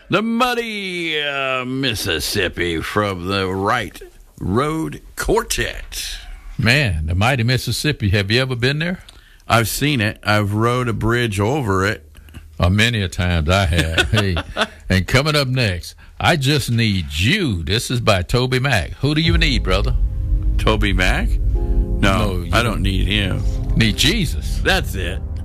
The Muddy Mississippi from the Right Road Quartet. Man, the mighty Mississippi. Have you ever been there? I've seen it. I've rode a bridge over it. Many a times I have. Hey, and coming up next, I Just Need You. This is by Toby Mac. Who do you need, brother? Toby Mac? No, I don't need him. Need Jesus. That's it.